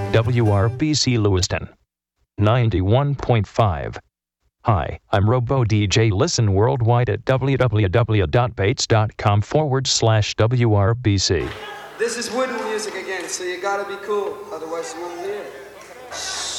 WRBC Lewiston, 91.5. Hi, I'm Robo DJ. Listen worldwide at www.bates.com/WRBC. This is wooden music again, so you gotta be cool, otherwise you won't hear it.